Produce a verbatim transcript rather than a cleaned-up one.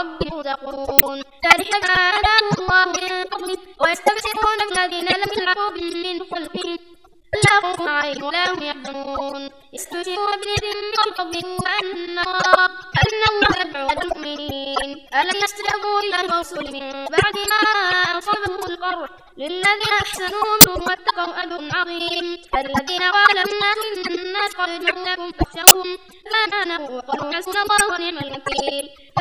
ربهم يرزقون فرح ما آتاهم الله من فضله ويستبشرون بالذين لم يلحقوا بهم من خلقهم لا خوف عليهم ولا هم يحزنون يستبشرون بنعمة من فضله وأن الله أن الله يدعو المؤمنين ألم يستجيبوا إلى الرسول من بعد ما أصابهم القرح للذين أحسنوا منهم واتقوا أجر عظيم الذين قال الناس إن الناس قد جمعوا لكم فاخشوهم فآمنوا وقالوا حسبنا الله ونعم الوكيل